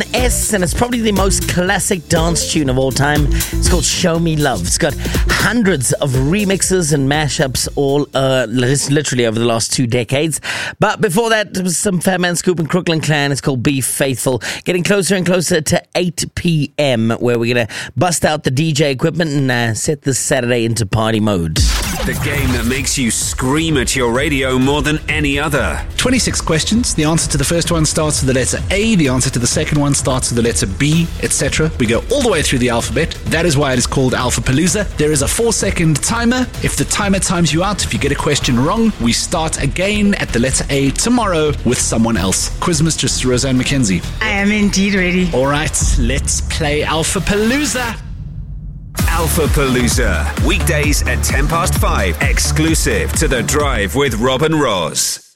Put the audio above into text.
S, and it's probably the most classic dance tune of all time. It's called Show Me Love. It's got hundreds of remixes and mashups all literally over the last 2 decades. But before that, there was some Fat Man Scoop and Crooklyn Clan. It's called Be Faithful. Getting closer and closer to 8 p.m. where we're going to bust out the DJ equipment and set this Saturday into party mode. The game that makes you scream at your radio more than any other. 26 questions. The answer to the first one starts with the letter A. The answer to the second one starts with the letter B, etc. We go all the way through the alphabet. That is why it is called Alphapalooza. There is a 4-second timer. If the timer times you out, if you get a question wrong, we start again at the letter A tomorrow with someone else. Quizmistress Roseanne McKenzie. I am indeed ready. All right, let's play Alphapalooza. Alphapalooza. Weekdays at 5:10, exclusive to The Drive with Rob and Roz.